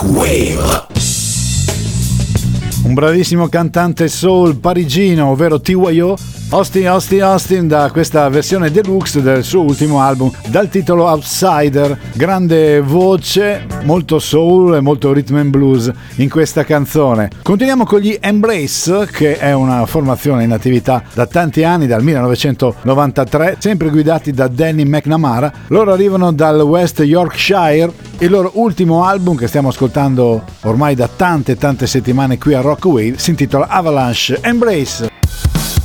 Wave. Un bravissimo cantante soul parigino, ovvero T.Y.O. Austin da questa versione deluxe del suo ultimo album dal titolo Outsider. Grande voce, molto soul e molto rhythm and blues in questa canzone. Continuiamo con gli Embrace, che è una formazione in attività da tanti anni, dal 1993, sempre guidati da Danny McNamara. Loro arrivano dal West Yorkshire. Il loro ultimo album, che stiamo ascoltando ormai da tante settimane qui a Rock Wave, si intitola Avalanche. Embrace.